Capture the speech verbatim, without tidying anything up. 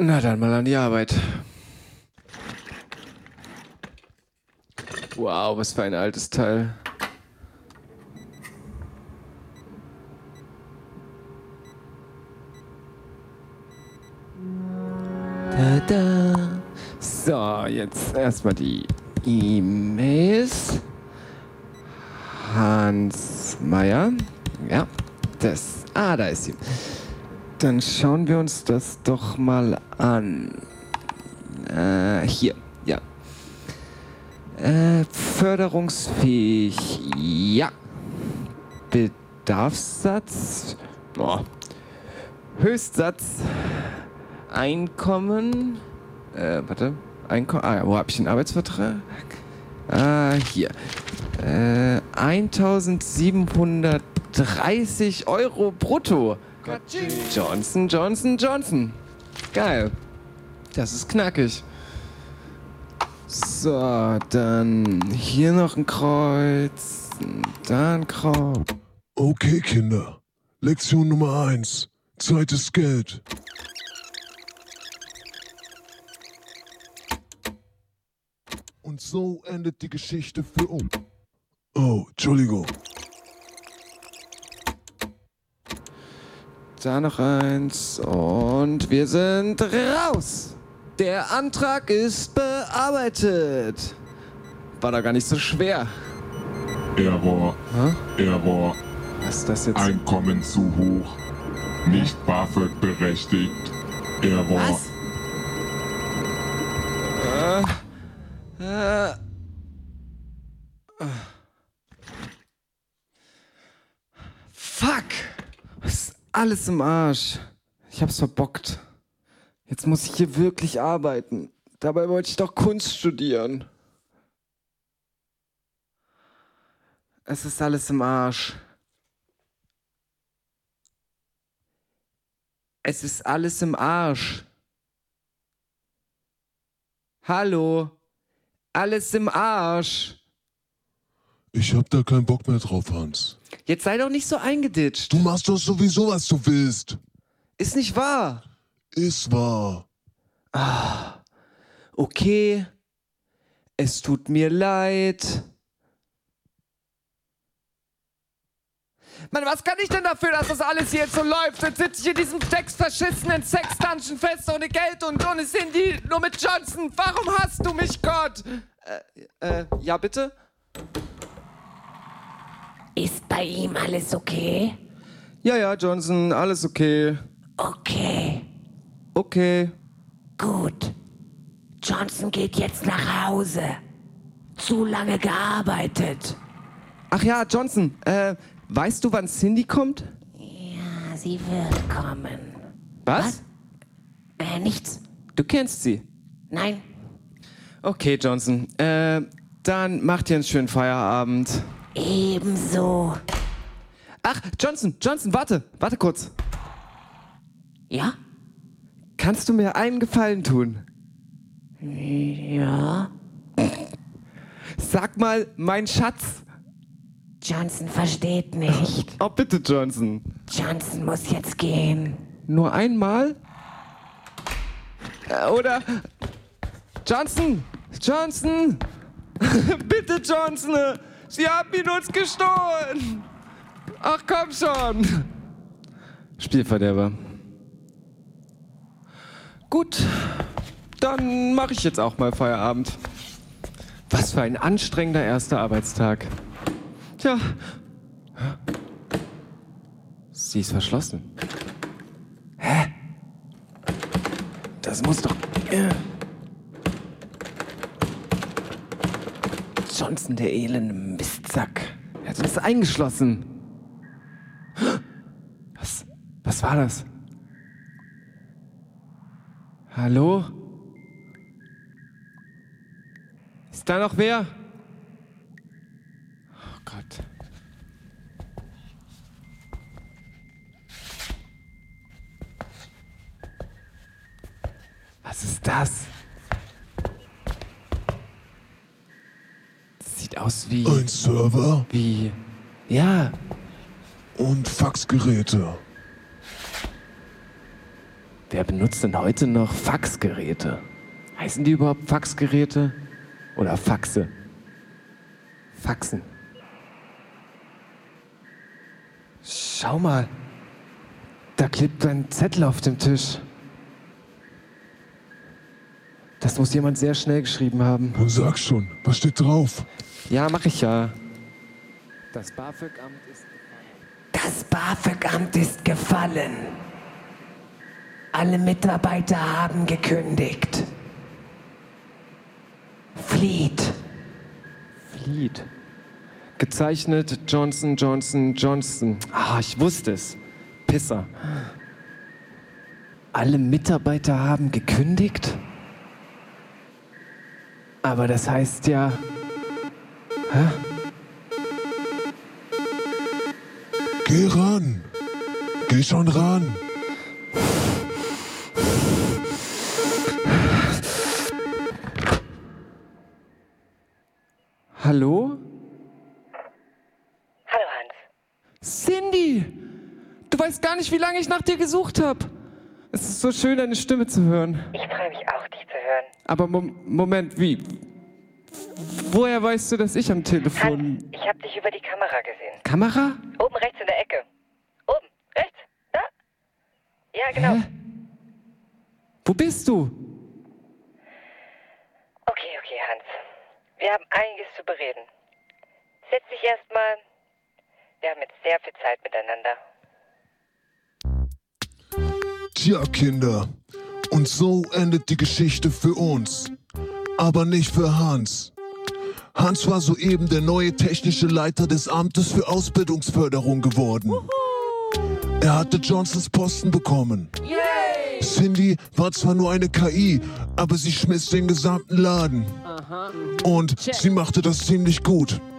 Na dann mal an die Arbeit. Wow, was für ein altes Teil. Da, da. So, jetzt erstmal die E-Mails. Hans Meyer. Ja, das. Ah, da ist sie. Dann schauen wir uns das doch mal an. Äh, hier, ja. Äh, förderungsfähig, ja. Bedarfssatz, oh. Höchstsatz, Einkommen, äh, warte, Einkommen, ah, wo habe ich den Arbeitsvertrag? Ah, hier. Äh, eintausendsiebenhundertdreißig Euro brutto. Johnson, Johnson, Johnson. Geil. Das ist knackig. So, dann hier noch ein Kreuz, da ein Kreuz. Okay, Kinder. Lektion Nummer eins. Zeit ist Geld. Und so endet die Geschichte für uns. Oh, Entschuldigung. Da noch eins und wir sind raus. Der Antrag ist bearbeitet. War da gar nicht so schwer. Error. Hä? Error. Was ist das jetzt? Einkommen zu hoch. Nicht BAföG berechtigt. Error. Was? Äh, äh, Fuck! Was ist alles im Arsch? Ich hab's verbockt. Jetzt muss ich hier wirklich arbeiten. Dabei wollte ich doch Kunst studieren. Es ist alles im Arsch. Es ist alles im Arsch. Hallo? Alles im Arsch. Ich hab da keinen Bock mehr drauf, Hans. Jetzt sei doch nicht so eingeditscht. Du machst doch sowieso, was du willst. Ist nicht wahr. Ist wahr. Ah, okay. Es tut mir leid. Mann, was kann ich denn dafür, dass das alles hier jetzt so läuft? Jetzt sitze ich in diesem textverschissenen Sex-Dungeon fest ohne Geld und ohne Cindy, nur mit Johnson. Warum hasst du mich, Gott? Äh, äh, ja bitte? Ist bei ihm alles okay? Ja, ja, Johnson, alles okay. Okay, Okay. gut. Johnson geht jetzt nach Hause. Zu lange gearbeitet. Ach ja, Johnson, äh, weißt du, wann Cindy kommt? Ja, sie wird kommen. Was? Äh, nichts. Du kennst sie. Nein. Okay, Johnson, äh, dann mach dir einen schönen Feierabend. Ebenso. Ach, Johnson, Johnson, warte, warte kurz. Ja? Kannst du mir einen Gefallen tun? Ja. Sag mal, mein Schatz. Johnson versteht nicht. Oh, bitte, Johnson. Johnson muss jetzt gehen. Nur einmal? Äh, Oder... Johnson! Johnson! Bitte, Johnson! Sie haben ihn uns gestohlen! Ach, komm schon! Spielverderber. Gut, dann mache ich jetzt auch mal Feierabend. Was für ein anstrengender erster Arbeitstag. Tja. Sie ist verschlossen. Hä? Das muss doch... Äh. Johnson, der elende Mistsack. Er hat uns eingeschlossen. Was? Was war das? Hallo? Ist da noch wer? Oh Gott. Was ist das? Das sieht aus wie... Ein Server Wie... Ja, und Faxgeräte. Wer benutzt denn heute noch Faxgeräte? Heißen die überhaupt Faxgeräte? Oder Faxe? Faxen. Schau mal. Da klebt ein Zettel auf dem Tisch. Das muss jemand sehr schnell geschrieben haben. Nun sag schon, was steht drauf? Ja, mach ich ja. Das BAföG-Amt ist... Das BAföG-Amt ist gefallen. Alle Mitarbeiter haben gekündigt. Flieht. Flieht. Gezeichnet Johnson, Johnson, Johnson. Ah, ich wusste es. Pisser. Alle Mitarbeiter haben gekündigt? Aber das heißt ja... Hä? Geh ran. Geh schon ran. Hallo? Hallo Hans. Cindy! Du weißt gar nicht, wie lange ich nach dir gesucht habe. Es ist so schön, deine Stimme zu hören. Ich freue mich auch, dich zu hören. Aber Mom Moment, wie? Woher weißt du, dass ich am Telefon... Hans, ich habe dich über die Kamera gesehen. Kamera? Oben rechts in der Ecke. Oben, rechts, da. Ja, genau. Hä? Wo bist du? Okay, okay, Hans. Wir haben einiges zu bereden. Setz dich erstmal. Wir haben jetzt sehr viel Zeit miteinander. Tja, Kinder. Und so endet die Geschichte für uns. Aber nicht für Hans. Hans war soeben der neue technische Leiter des Amtes für Ausbildungsförderung geworden. Er hatte Johnsons Posten bekommen. Yay! Cindy war zwar nur eine K I, aber sie schmiss den gesamten Laden. Aha. Und sie machte das ziemlich gut.